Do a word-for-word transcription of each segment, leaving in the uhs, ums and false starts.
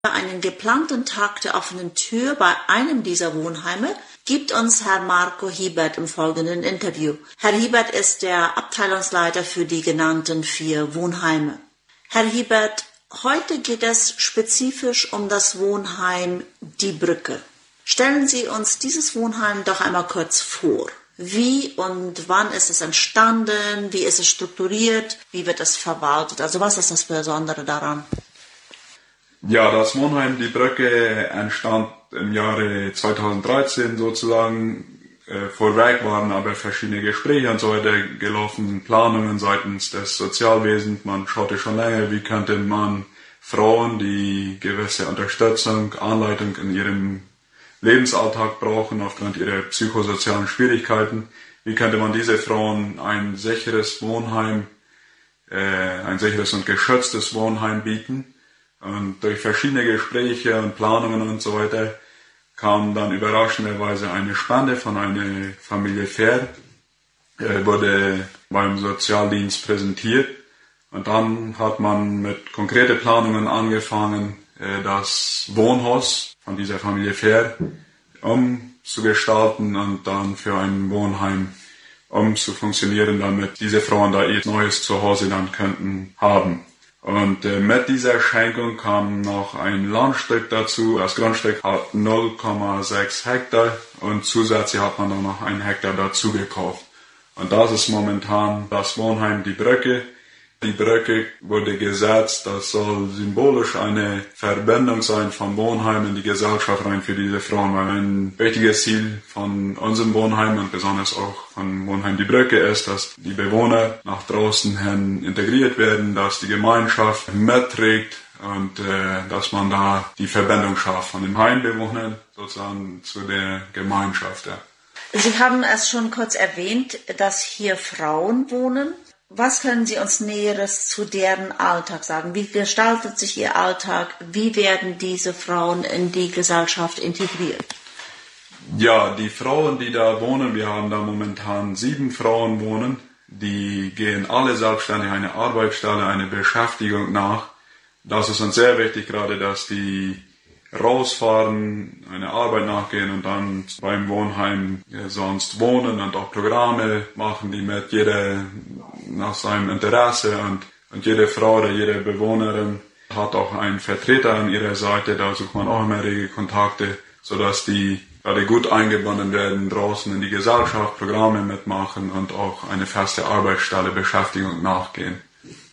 Einen geplanten Tag der offenen Tür bei einem dieser Wohnheime gibt uns Herr Marco Hiebert im folgenden Interview. Herr Hiebert ist der Abteilungsleiter für die genannten vier Wohnheime. Herr Hiebert, heute geht es spezifisch um das Wohnheim Die Brücke. Stellen Sie uns dieses Wohnheim doch einmal kurz vor. Wie und wann ist es entstanden? Wie ist es strukturiert? Wie wird es verwaltet? Also was ist das Besondere daran? Ja, das Wohnheim Die Brücke entstand im Jahre zweitausenddreizehn sozusagen. Äh, vorweg waren aber verschiedene Gespräche und so weiter gelaufen, Planungen seitens des Sozialwesens. Man schaute schon länger, wie könnte man Frauen, die gewisse Unterstützung, Anleitung in ihrem Lebensalltag brauchen aufgrund ihrer psychosozialen Schwierigkeiten, wie könnte man diese Frauen ein sicheres Wohnheim, äh, ein sicheres und geschütztes Wohnheim bieten. Und durch verschiedene Gespräche und Planungen und so weiter kam dann überraschenderweise eine Spende von einer Familie Fair, äh, wurde beim Sozialdienst präsentiert. Und dann hat man mit konkreten Planungen angefangen, äh, das Wohnhaus von dieser Familie Fair umzugestalten und dann für ein Wohnheim umzufunktionieren, damit diese Frauen da ihr neues Zuhause dann könnten haben. Und äh, mit dieser Schenkung kam noch ein Landstück dazu. Das Grundstück hat null Komma sechs Hektar und zusätzlich hat man dann noch einen Hektar dazu gekauft. Und das ist momentan das Wohnheim Die Brücke. Die Brücke wurde gesetzt, das soll symbolisch eine Verbindung sein vom Wohnheim in die Gesellschaft rein für diese Frauen, weil ein wichtiges Ziel von unserem Wohnheim und besonders auch von Wohnheim Die Brücke ist, dass die Bewohner nach draußen hin integriert werden, dass die Gemeinschaft mitträgt und äh, dass man da die Verbindung schafft von den Heimbewohnern sozusagen zu der Gemeinschaft. Ja. Sie haben es schon kurz erwähnt, dass hier Frauen wohnen. Was können Sie uns Näheres zu deren Alltag sagen? Wie gestaltet sich Ihr Alltag? Wie werden diese Frauen in die Gesellschaft integriert? Ja, die Frauen, die da wohnen, wir haben da momentan sieben Frauen wohnen, die gehen alle selbstständig eine Arbeitsstelle, eine Beschäftigung nach. Das ist uns sehr wichtig, gerade dass die rausfahren, eine Arbeit nachgehen und dann beim Wohnheim ja, sonst wohnen und auch Programme machen, die mit jeder nach seinem Interesse und, und jede Frau oder jede Bewohnerin hat auch einen Vertreter an ihrer Seite, da sucht man auch immer rege Kontakte, sodass die gerade gut eingebunden werden, draußen in die Gesellschaft, Programme mitmachen und auch eine feste Arbeitsstelle, Beschäftigung nachgehen.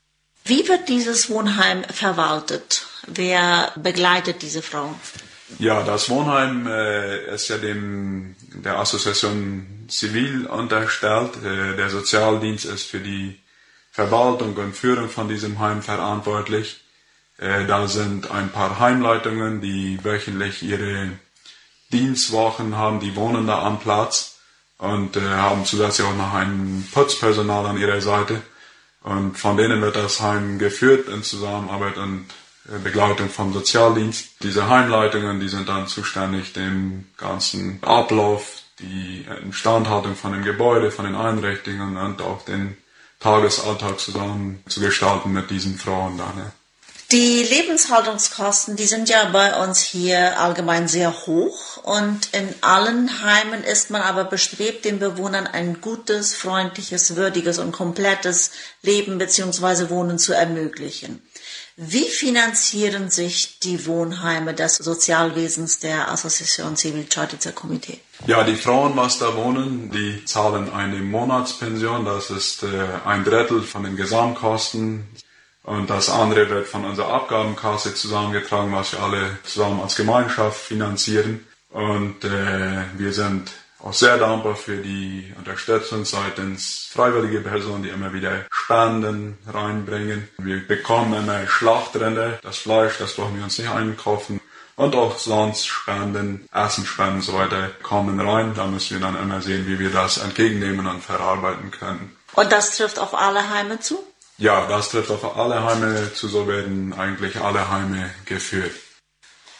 Wie wird dieses Wohnheim verwaltet? Wer begleitet diese Frauen? Ja, das Wohnheim äh, ist ja dem der Assoziation Zivil unterstellt. Äh, der Sozialdienst ist für die Verwaltung und Führung von diesem Heim verantwortlich. Äh, da sind ein paar Heimleitungen, die wöchentlich ihre Dienstwochen haben, die wohnen da am Platz und äh, haben zusätzlich auch noch ein Putzpersonal an ihrer Seite. Und von denen wird das Heim geführt in Zusammenarbeit und Begleitung vom Sozialdienst. Diese Heimleitungen, die sind dann zuständig, dem ganzen Ablauf, die Instandhaltung von dem Gebäude, von den Einrichtungen und auch den Tagesalltag zusammen zu gestalten mit diesen Frauen dann. Ja. Die Lebenshaltungskosten, die sind ja bei uns hier allgemein sehr hoch und in allen Heimen ist man aber bestrebt, den Bewohnern ein gutes, freundliches, würdiges und komplettes Leben bzw. Wohnen zu ermöglichen. Wie finanzieren sich die Wohnheime des Sozialwesens der Association Civil Charity Komitee? Ja, die Frauen, was da wohnen, die zahlen eine Monatspension, das ist äh, ein Drittel von den Gesamtkosten. Und das andere wird von unserer Abgabenkasse zusammengetragen, was wir alle zusammen als Gemeinschaft finanzieren. Und äh, wir sind auch sehr dankbar für die Unterstützung seitens freiwilliger Personen, die immer wieder Spenden reinbringen. Wir bekommen immer Schlachtrinder, das Fleisch, das brauchen wir uns nicht einkaufen. Und auch sonst Spenden, Essensspenden und so weiter kommen rein. Da müssen wir dann immer sehen, wie wir das entgegennehmen und verarbeiten können. Und das trifft auf alle Heime zu? Ja, das trifft auf alle Heime zu, so werden eigentlich alle Heime geführt.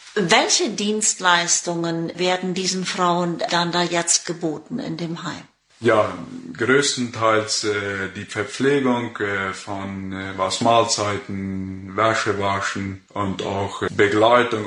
Welche Dienstleistungen werden diesen Frauen dann da jetzt geboten in dem Heim? Ja, größtenteils äh, die Verpflegung äh, von äh, was Mahlzeiten, Wäsche waschen und auch Begleitung